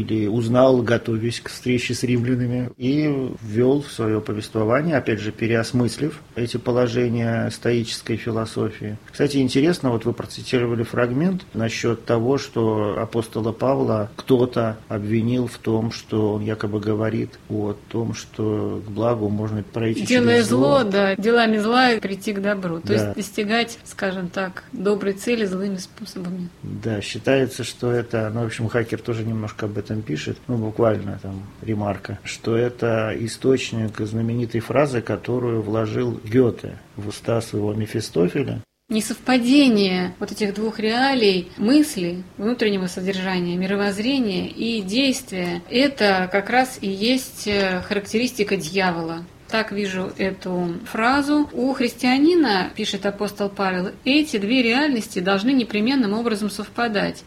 или узнал, готовясь к встрече с римлянами, и ввел в свое повествование, опять же, переосмыслив эти положения стоической философии. Кстати, интересно, вот вы процитировали фрагмент насчет того, что апостола Павла кто-то обвинил в том, что он якобы говорит о том, что к благу можно пройти делая через зло. зло, да, делами зла прийти к добру. То Да. есть достигать, скажем так, доброй цели злыми способами. Да, считается, что это, в общем, Хакер тоже немножко об этом пишет, буквально там ремарка, что это источник знаменитой фразы, которую вложил Гёте в уста своего Мефистофеля. Несовпадение вот этих двух реалий, мысли, внутреннего содержания, мировоззрения и действия, это как раз и есть характеристика дьявола. Так вижу эту фразу. У христианина, пишет апостол Павел, эти две реальности должны непременным образом совпадать.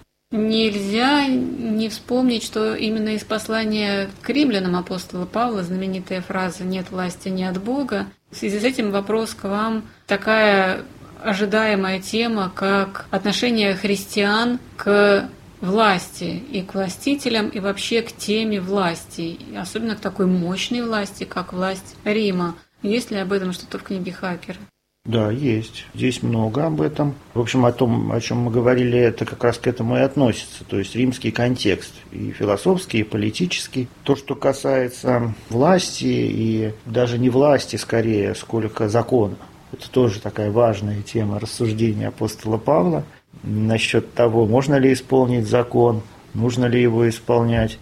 Нельзя не вспомнить, что именно из послания к римлянам апостола Павла знаменитая фраза «нет власти ни от Бога». В связи с этим вопрос к вам, такая ожидаемая тема, как отношение христиан к власти и к властителям, и вообще к теме власти, особенно к такой мощной власти, как власть Рима. Есть ли об этом что-то в книге Хакера? Да, есть. Здесь много об этом. В общем, о том, о чем мы говорили, это как раз к этому и относится. То есть римский контекст, и философский, и политический. То, что касается власти, и даже не власти скорее, сколько закона. Это тоже такая важная тема рассуждения апостола Павла насчет того, можно ли исполнить закон, нужно ли его исполнять.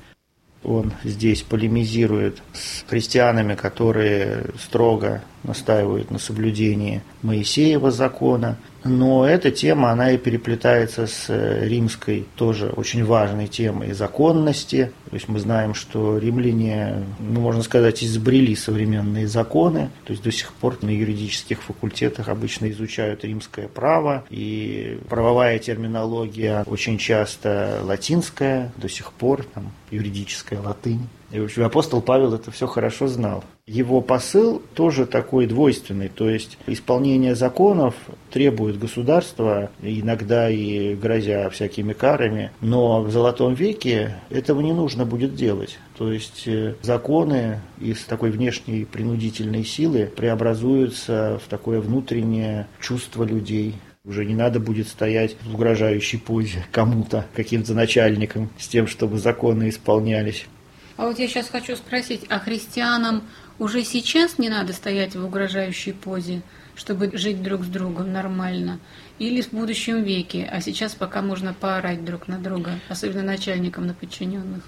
Он здесь полемизирует с христианами, которые строго настаивают на соблюдении Моисеева закона. Но эта тема, она и переплетается с римской, тоже очень важной темой законности. То есть мы знаем, что римляне, можно сказать, изобрели современные законы. То есть до сих пор на юридических факультетах обычно изучают римское право. И правовая терминология очень часто латинская, до сих пор там юридическая латынь. И, в общем, апостол Павел это все хорошо знал. Его посыл тоже такой двойственный, то есть исполнение законов требует государства, иногда и грозя всякими карами, но в Золотом веке этого не нужно будет делать. То есть законы из такой внешней принудительной силы преобразуются в такое внутреннее чувство людей. Уже не надо будет стоять в угрожающей позе кому-то, каким-то начальникам, с тем, чтобы законы исполнялись. А вот я сейчас хочу спросить, а христианам уже сейчас не надо стоять в угрожающей позе, чтобы жить друг с другом нормально? Или в будущем веке, а сейчас пока можно поорать друг на друга, особенно начальникам на подчиненных?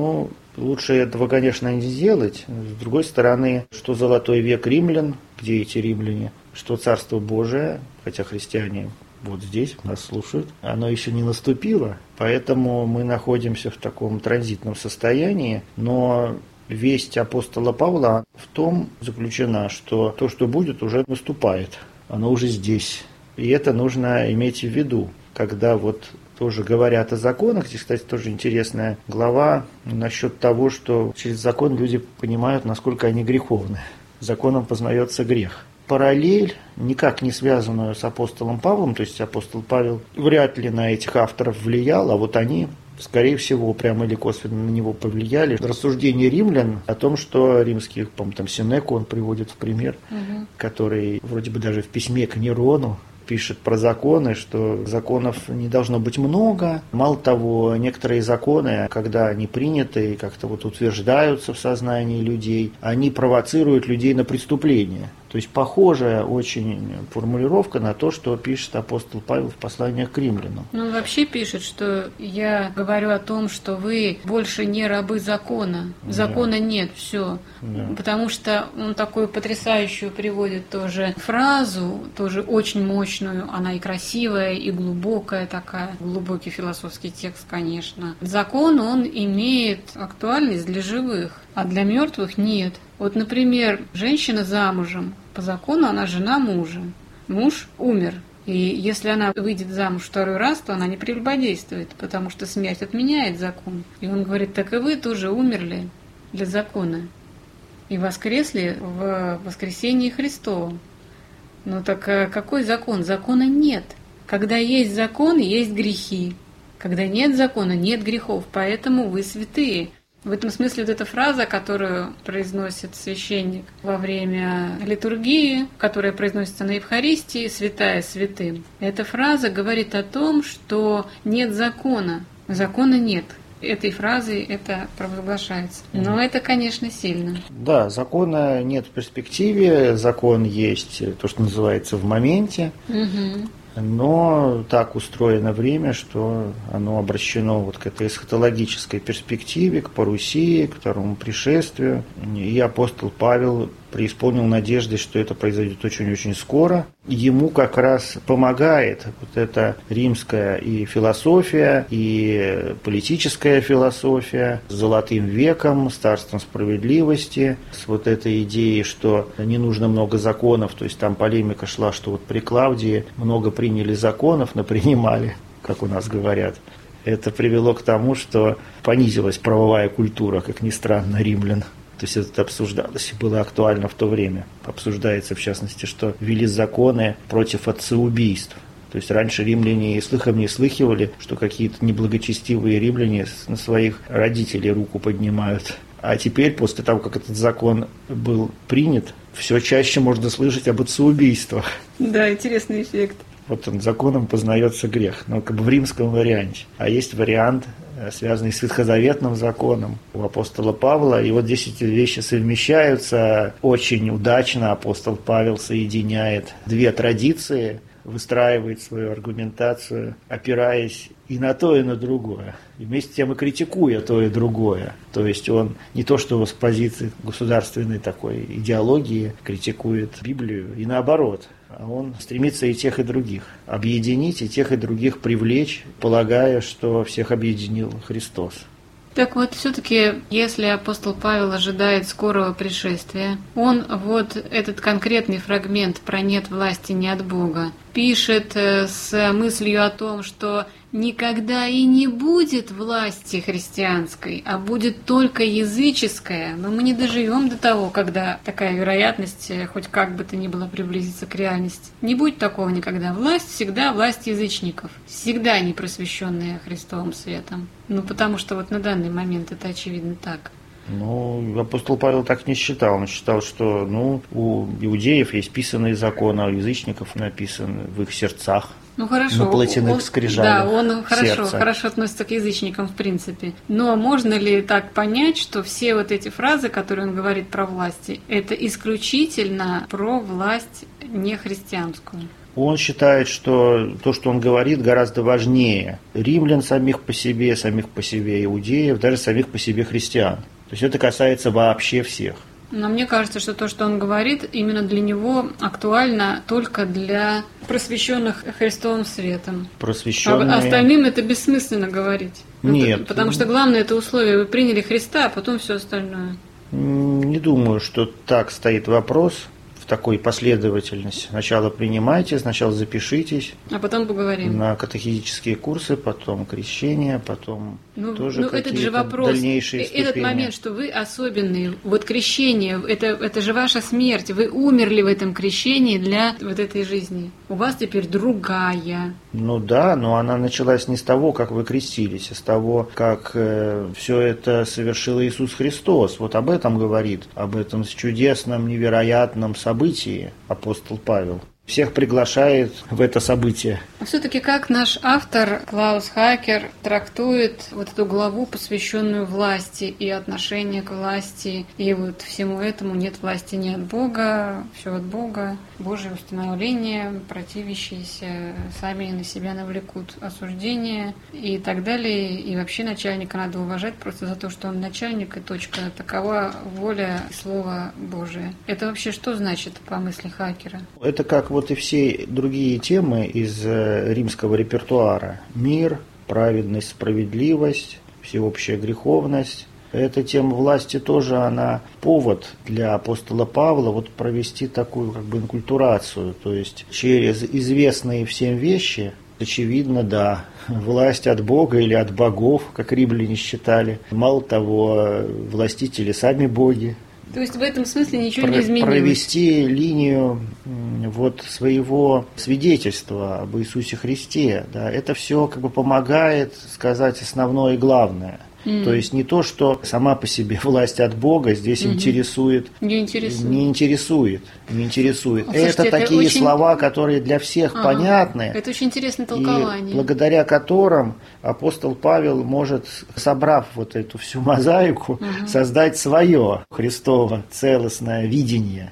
Лучше этого, конечно, не сделать. С другой стороны, что Золотой век римлян, где эти римляне, что Царство Божие, хотя христиане вот здесь нас слушают, оно еще не наступило, поэтому мы находимся в таком транзитном состоянии, но весть апостола Павла в том заключена, что то, что будет, уже наступает, оно уже здесь, и это нужно иметь в виду, когда тоже говорят о законах. Здесь, кстати, тоже интересная глава насчет того, что через закон люди понимают, насколько они греховны. Законом познается грех. Параллель, никак не связанную с апостолом Павлом, то есть апостол Павел вряд ли на этих авторов влиял, а вот они, скорее всего, прямо или косвенно на него повлияли. Рассуждение римлян о том, что римских, по-моему, там Сенеку он приводит в пример, который вроде бы даже в письме к Нерону пишет про законы, что законов не должно быть много. Мало того, некоторые законы, когда они приняты и как-то утверждаются в сознании людей, они провоцируют людей на преступление. То есть похожая очень формулировка на то, что пишет апостол Павел в посланиях к римлянам. Он вообще пишет, что я говорю о том, что вы больше не рабы закона. Закона нет, все. Да. Потому что он такую потрясающую приводит тоже фразу, тоже очень мощную, она и красивая, и глубокая такая, глубокий философский текст, конечно. Закон, он имеет актуальность для живых, а для мертвых нет. Вот, например, женщина замужем, по закону она жена мужа. Муж умер. И если она выйдет замуж второй раз, то она не прелюбодействует, потому что смерть отменяет закон. И он говорит, так и вы тоже умерли для закона. И воскресли в воскресении Христовом. Ну так какой закон? Закона нет. Когда есть закон, есть грехи. Когда нет закона, нет грехов, поэтому вы святые. В этом смысле вот эта фраза, которую произносит священник во время литургии, которая произносится на Евхаристии, «Святая святым», эта фраза говорит о том, что нет закона, закона нет. Этой фразой это провозглашается. Но это, конечно, сильно. Да, закона нет в перспективе, закон есть то, что называется в моменте. Угу. Но так устроено время, что оно обращено вот к этой эсхатологической перспективе, к парусии, к второму пришествию. И апостол Павел преисполнил надежды, что это произойдет очень-очень скоро. Ему как раз помогает вот эта римская и философия, и политическая философия с Золотым веком, с царством справедливости, с вот этой идеей, что не нужно много законов. То есть там полемика шла, что вот при Клавдии много приняли законов, напринимали, как у нас говорят. Это привело к тому, что понизилась правовая культура, как ни странно, римлян. То есть это обсуждалось и было актуально в то время. Обсуждается, в частности, что ввели законы против отцеубийств. То есть раньше римляне и слыхом не слыхивали, что какие-то неблагочестивые римляне на своих родителей руку поднимают. А теперь, после того, как этот закон был принят, все чаще можно слышать об отцеубийствах. Да, интересный эффект. Вот он, законом познается грех, но как бы в римском варианте. А есть вариант, связанный с ветхозаветным законом у апостола Павла. И вот здесь эти вещи совмещаются. Очень удачно апостол Павел соединяет две традиции, выстраивает свою аргументацию, опираясь и на то, и на другое. И вместе с тем и критикуя то и другое. То есть он не то, что с позиции государственной такой идеологии критикует Библию, и наоборот. А он стремится и тех, и других объединить, и тех, и других привлечь, полагая, что всех объединил Христос. Так вот, все-таки, если апостол Павел ожидает скорого пришествия, он вот этот конкретный фрагмент про «нет власти не от Бога» пишет с мыслью о том, что никогда и не будет власти христианской, а будет только языческая. Но мы не доживем до того, когда такая вероятность хоть как бы то ни было приблизиться к реальности. Не будет такого никогда. Власть всегда власть язычников, всегда не просвещенная Христовым светом. Ну, потому что вот на данный момент это очевидно так. Ну, апостол Павел так не считал. Он считал, что у иудеев есть писанные законы, а у язычников написаны в их сердцах. Ну хорошо, на плотяных скрижалях. Да, он хорошо относится к язычникам в принципе. Но можно ли так понять, что все вот эти фразы, которые он говорит про власти, это исключительно про власть нехристианскую? Он считает, что то, что он говорит, гораздо важнее римлян самих по себе иудеев, даже самих по себе христиан. То есть это касается вообще всех. Но мне кажется, что то, что он говорит, именно для него актуально только для просвещенных Христовым светом. Просвещенные... А остальным это бессмысленно говорить. Нет. Потому что главное это условие. Вы приняли Христа, а потом все остальное. Не думаю, что так стоит вопрос в такой последовательности. Сначала принимайте, сначала запишитесь. А потом поговорим. На катехизические курсы, потом крещение, потом тоже какие-то этот же вопрос, дальнейшие ступени. Этот момент, что вы особенные, вот крещение, это же ваша смерть. Вы умерли в этом крещении для вот этой жизни. У вас теперь другая. Ну да, но она началась не с того, как вы крестились, а с того, как все это совершил Иисус Христос. Вот об этом говорит, об этом чудесном, невероятном событии апостол Павел. Всех приглашает в это событие. А все-таки как наш автор Клаус Хакер трактует вот эту главу, посвященную власти и отношению к власти, и вот всему этому нет власти не от Бога, все от Бога, Божие установление, противящиеся сами на себя навлекут осуждение и так далее. И вообще начальника надо уважать просто за то, что он начальник, и точка. Такова воля и слово Божие. Это вообще что значит по мысли Хакера? Это как вот и все другие темы из римского репертуара. Мир, праведность, справедливость, всеобщая греховность. Эта тема власти тоже, она повод для апостола Павла вот провести такую как бы инкультурацию. То есть через известные всем вещи, очевидно, да, власть от Бога или от богов, как римляне считали. Мало того, властители сами боги. То есть в этом смысле ничего не изменилось. Провести линию вот своего свидетельства об Иисусе Христе, да, это все как бы помогает сказать основное и главное. То есть не то, что сама по себе власть от Бога здесь интересует. Не интересует. Слушайте, это такие очень... слова, которые для всех понятны. Это очень интересное толкование. И благодаря которым апостол Павел может, собрав вот эту всю мозаику, создать свое Христово целостное видение.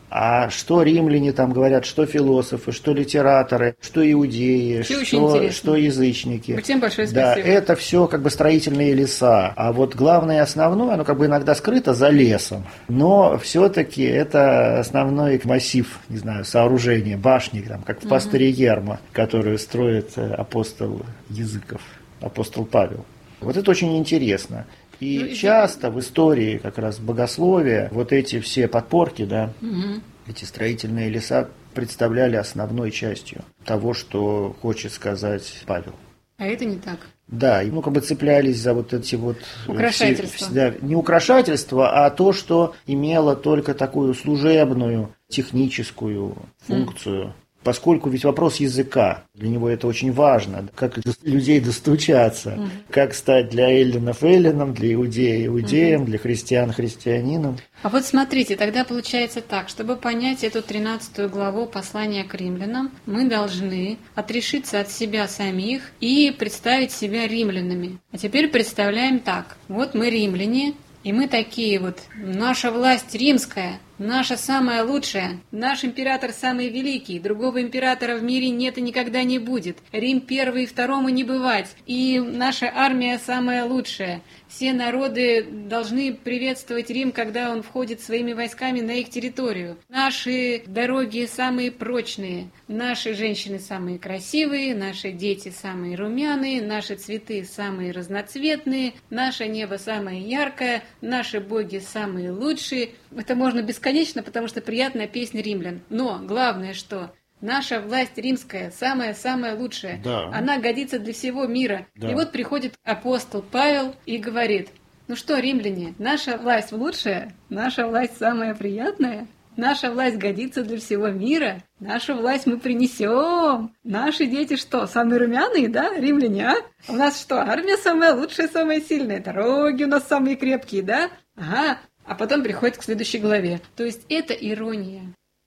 А что римляне там говорят, что философы, что литераторы, что иудеи, что язычники. Всем большое спасибо. Да, это все как бы строительные леса. А вот главное и основное, оно как бы иногда скрыто за лесом. Но все-таки это основной массив, не знаю, сооружения, башни, там, как в пастыре Ерма, которую строит апостол языков, апостол Павел. Вот это очень интересно. И часто в истории как раз богословия вот эти все подпорки, да, эти строительные леса представляли основной частью того, что хочет сказать Павел. А это не так. Да, и как бы цеплялись за вот эти вот... Украшательства. Не украшательства, а то, что имело только такую служебную, техническую функцию. Поскольку ведь вопрос языка, для него это очень важно, как людей достучаться, как стать для эллинов эллином, для иудея иудеем, для христиан христианином. А вот смотрите, тогда получается так, чтобы понять эту 13 главу послания к римлянам, мы должны отрешиться от себя самих и представить себя римлянами. А теперь представляем так, вот мы римляне, и мы такие вот, наша власть римская, наша самая лучшая, наш император самый великий, другого императора в мире нет и никогда не будет, Рим первый и второму не бывать, и наша армия самая лучшая. Все народы должны приветствовать Рим, когда он входит своими войсками на их территорию. Наши дороги самые прочные, наши женщины самые красивые, наши дети самые румяные, наши цветы самые разноцветные, наше небо самое яркое, наши боги самые лучшие. Это можно бесконечно, потому что приятная песня римлян. Но главное, что наша власть римская, самая-самая лучшая, да. Она годится для всего мира. Да. И вот приходит апостол Павел и говорит, ну что, римляне, наша власть лучшая, наша власть самая приятная, наша власть годится для всего мира, нашу власть мы принесем. Наши дети что, самые румяные, да, римляне, а? У нас что, армия самая лучшая, самая сильная, дороги у нас самые крепкие, да? Ага, а потом приходит к следующей главе. То есть это ирония.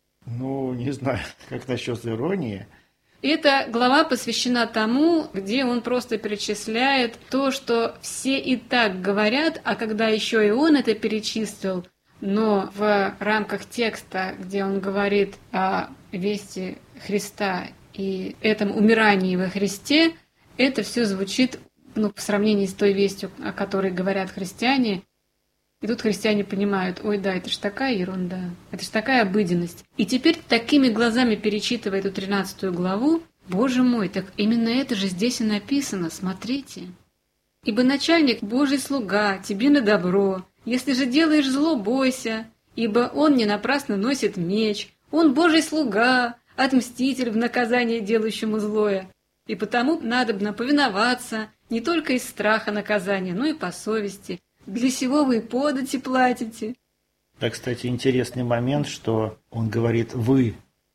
Ну, не знаю, как насчет иронии. Эта глава посвящена тому, где он просто перечисляет то, что все и так говорят, а когда еще и он это перечислил, но в рамках текста, где он говорит о вести Христа и этом умирании во Христе, это все звучит, в сравнении с той вестью, о которой говорят христиане. И тут христиане понимают, ой, да, это ж такая ерунда, это ж такая обыденность. И теперь такими глазами перечитывая эту 13 главу, Боже мой, так именно это же здесь и написано, смотрите. «Ибо начальник Божий слуга, тебе на добро, если же делаешь зло, бойся, ибо он не напрасно носит меч, он Божий слуга, отмститель в наказание делающему злое, и потому надобно повиноваться не только из страха наказания, но и по совести». Для сего вы и подати платите. Да, кстати, интересный момент, что он говорит «вы»,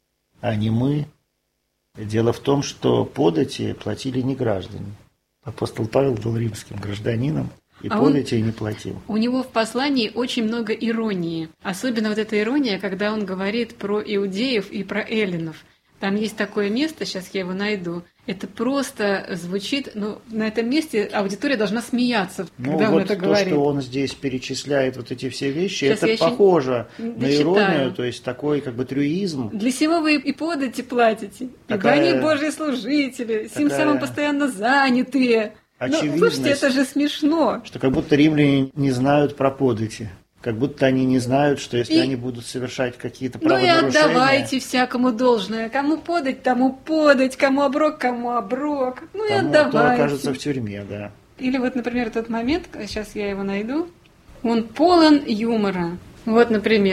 а не «мы». Дело в том, что подати платили не граждане. Апостол Павел был римским гражданином и подати не платил. У него в послании очень много иронии. Особенно вот эта ирония, когда он говорит про иудеев и про эллинов. Там есть такое место, сейчас я его найду. Это просто звучит, на этом месте аудитория должна смеяться, когда он это говорит. То, что он здесь перечисляет вот эти все вещи, сейчас это похоже на иронию, то есть такой как бы трюизм. Для сего вы и подати платите, ибо они Божьи служители, сим самым постоянно занятые. Слушайте, это же смешно. Что как будто римляне не знают про подати. Как будто они не знают, что если они будут совершать какие-то правонарушения... Ну и отдавайте всякому должное. Кому подать, тому подать. Кому оброк, тому оброк. Ну и отдавайте. Кто окажется в тюрьме, да. Или вот, например, тот момент, сейчас я его найду, он полон юмора. Вот, например,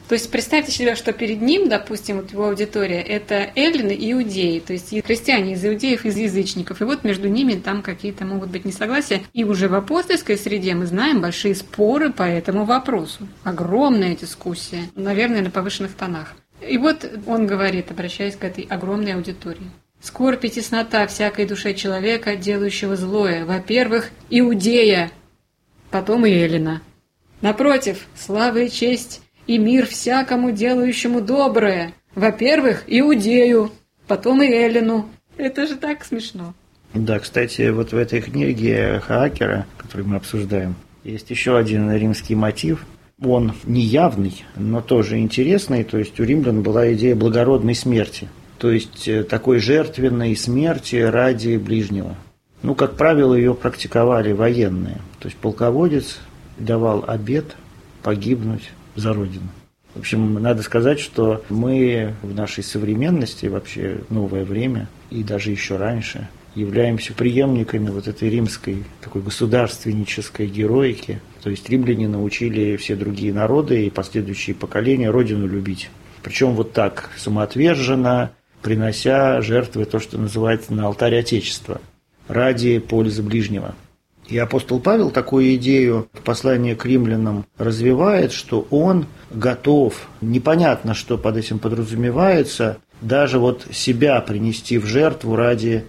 То есть представьте себе, что перед ним, допустим, вот его аудитория, это эллины и иудеи, то есть и христиане из иудеев, из язычников. И вот между ними там какие-то могут быть несогласия. И уже в апостольской среде мы знаем большие споры по этому вопросу. Огромная дискуссия, наверное, на повышенных тонах. И вот он говорит, обращаясь к этой огромной аудитории. «Скорбь и теснота всякой душе человека, делающего злое. Во-первых, иудея, потом и эллина. Напротив, слава и честь и мир всякому делающему доброе. Во-первых, иудею, потом и эллину». Это же так смешно. Да, кстати, вот в этой книге Хаакера, которую мы обсуждаем, есть еще один римский мотив. Он неявный, но тоже интересный. То есть у римлян была идея благородной смерти. То есть такой жертвенной смерти ради ближнего. Ну, как правило, ее практиковали военные. То есть полководец давал обет погибнуть за Родину. В общем, надо сказать, что мы в нашей современности, вообще новое время, и даже еще раньше, являемся преемниками вот этой римской такой государственнической героики. То есть римляне научили все другие народы и последующие поколения Родину любить. Причем вот так, самоотверженно, принося жертвы, то, что называется, на алтарь Отечества, ради пользы ближнего. И апостол Павел такую идею в послании к римлянам развивает, что он готов, непонятно, что под этим подразумевается, даже вот себя принести в жертву ради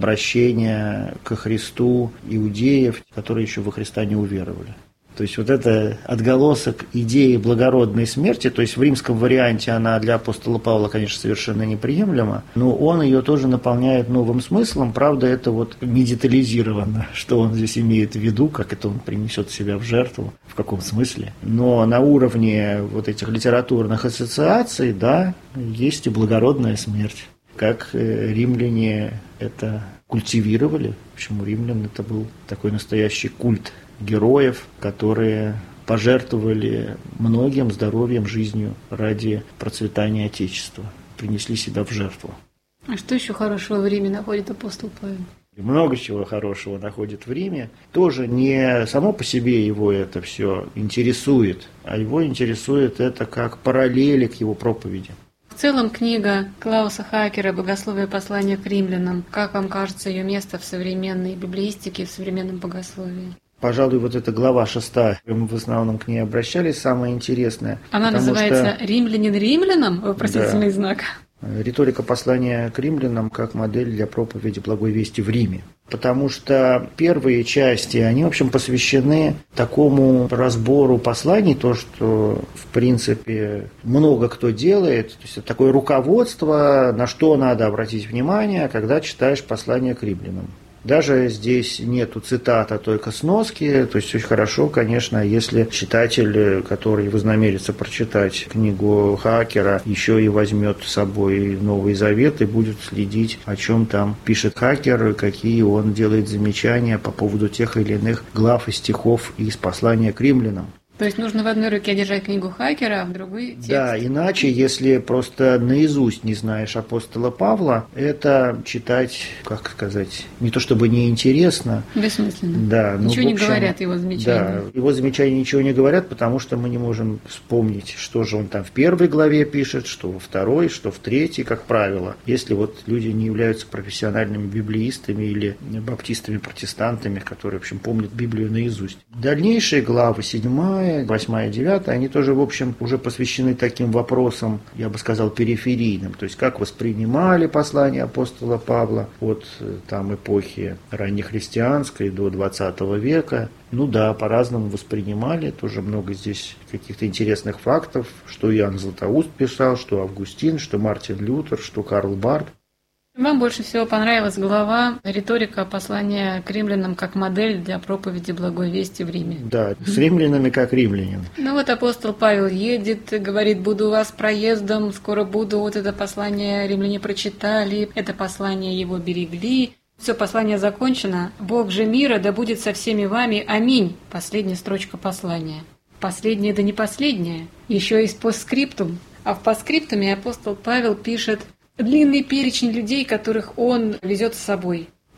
обращения ко Христу иудеев, которые еще во Христа не уверовали. То есть вот это отголосок идеи благородной смерти, то есть в римском варианте она для апостола Павла, конечно, совершенно неприемлема, но он ее тоже наполняет новым смыслом, правда, это вот не детализировано, что он здесь имеет в виду, как это он принесет себя в жертву, в каком смысле. Но на уровне вот этих литературных ассоциаций, да, есть и благородная смерть, как римляне это культивировали. В общем, у римлян это был такой настоящий культ героев, которые пожертвовали многим здоровьем, жизнью ради процветания Отечества, принесли себя в жертву. А что еще хорошего в Риме находит апостол Павел? Много чего хорошего находит в Риме. Тоже не само по себе его это все интересует, а его интересует это как параллели к его проповеди. В целом книга Клауса Хаакера «Богословие послания к римлянам». Как вам кажется ее место в современной библеистике, в современном богословии? Пожалуй, вот эта глава 6, мы в основном к ней обращались, самое интересное. Она называется «Римлянин римлянам»? Вопросительный знак. Риторика послания к римлянам как модель для проповеди благой вести в Риме. Потому что первые части, они, в общем, посвящены такому разбору посланий, то, что, в принципе, много кто делает. То есть это такое руководство, на что надо обратить внимание, когда читаешь послание к римлянам. Даже здесь нету цитат, а только сноски. То есть очень хорошо, конечно, если читатель, который вознамерится прочитать книгу Хаакера, еще и возьмет с собой Новый Завет и будет следить, о чем там пишет Хаакер, какие он делает замечания по поводу тех или иных глав и стихов из послания к римлянам. То есть нужно в одной руке держать книгу Хаакера, а в другой текст. Да, иначе, если просто наизусть не знаешь апостола Павла, это читать, как сказать, не то чтобы неинтересно. Бессмысленно. Да, ничего не говорят его замечания. Да, его замечания ничего не говорят, потому что мы не можем вспомнить, что же он там в первой главе пишет, что во второй, что в третьей, как правило. Если вот люди не являются профессиональными библеистами или баптистами-протестантами, которые, в общем, помнят Библию наизусть. Дальнейшие главы, 7, 8 и 9, они тоже, в общем, уже посвящены таким вопросам, я бы сказал, периферийным. То есть, как воспринимали послание апостола Павла от там эпохи раннехристианской до 20 века. Ну да, по-разному воспринимали. Тоже много здесь каких-то интересных фактов, что Иоанн Златоуст писал, что Августин, что Мартин Лютер, что Карл Барth. Вам больше всего понравилась глава «Риторика послания к римлянам как модель для проповеди благой вести в Риме». Да, с римлянами как римлянин. Ну вот апостол Павел едет, говорит: буду у вас проездом, скоро буду, вот это послание римляне прочитали, это послание его берегли. Все, послание закончено. Бог же мира да будет со всеми вами. Аминь. Последняя строчка послания. Последняя да не последняя. Еще есть постскриптум. А в постскриптуме апостол Павел пишет длинный перечень людей, которых он везет с собой.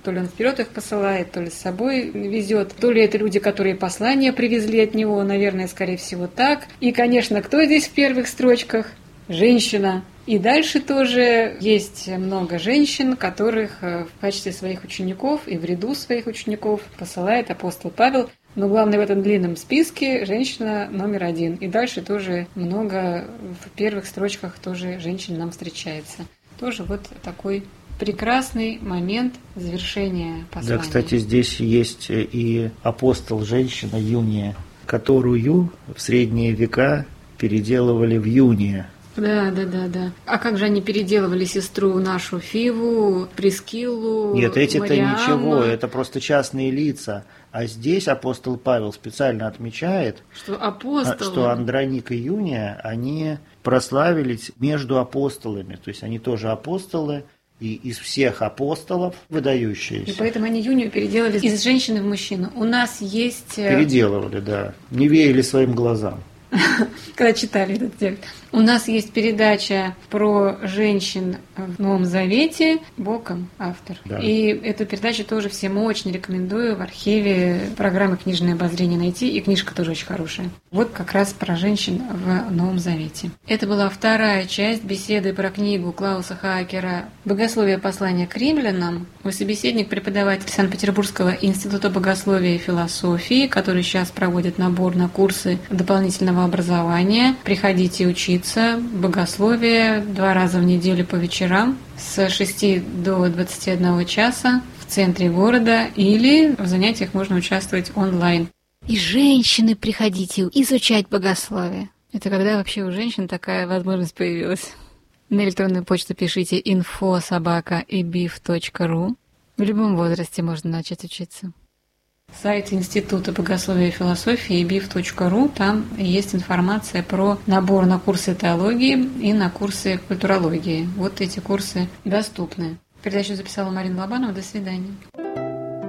То ли он вперед их посылает, то ли с собой везет, то ли это люди, которые послания привезли от него, наверное, скорее всего так. И, конечно, кто здесь в первых строчках? Женщина. И дальше тоже есть много женщин, которых в качестве своих учеников и в ряду своих учеников посылает апостол Павел. Но главное в этом длинном списке женщина номер 1. И дальше тоже много, в первых строчках тоже женщин нам встречается. Тоже вот такой прекрасный момент завершения послания. Да, кстати, здесь есть и апостол женщина Юния, которую в средние века переделывали в Юния. Да. А как же они переделывали сестру нашу Фиву, Прискиллу, Нет, эти-то Мариамму? ничего, это просто частные лица. А здесь апостол Павел специально отмечает, что Андроник и Юния, они прославились между апостолами. То есть они тоже апостолы, и из всех апостолов выдающиеся. И поэтому они Юнию переделали из женщины в мужчину. У нас есть... Переделывали, да. Не верили своим глазам. Когда читали этот текст. У нас есть передача про женщин в Новом Завете, Боком автор. Да. И эту передачу тоже всем очень рекомендую в архиве программы «Книжное обозрение» найти, и книжка тоже очень хорошая. Вот как раз про женщин в Новом Завете. Это была вторая часть беседы про книгу Клауса Хаакера «Богословие послания к римлянам». Мой собеседник, преподаватель Санкт-Петербургского института богословия и философии, который сейчас проводит набор на курсы дополнительного образования. Приходите учиться. Богословие 2 раза в неделю по вечерам с 6 до 21 часа в центре города, или в занятиях можно участвовать онлайн. И женщины, приходите изучать богословие. Это когда вообще у женщин такая возможность появилась? На электронную почту пишите info@ebif.ru. В любом возрасте можно начать учиться. Сайт Института богословия и философии ebif.ru. Там есть информация про набор на курсы теологии и на курсы культурологии. Вот эти курсы доступны. Передачу записала Марина Лобанова. До свидания.